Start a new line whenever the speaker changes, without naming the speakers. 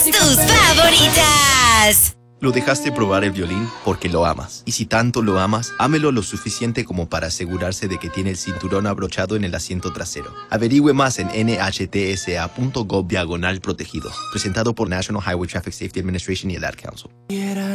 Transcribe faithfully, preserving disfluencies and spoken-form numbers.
tus favoritas.
Lo dejaste probar el violín porque lo amas. Y si tanto lo amas, ámelo lo suficiente como para asegurarse de que tiene el cinturón abrochado en el asiento trasero. Averigüe más en N H T S A punto gov diagonal protegido. Presentado por National Highway Traffic Safety Administration y el Ad Council.